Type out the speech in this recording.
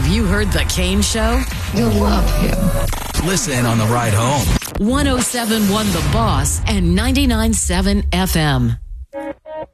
you heard The Kane Show? You'll love him. Listen on the ride home. 107.1 The Boss and 99.7 FM.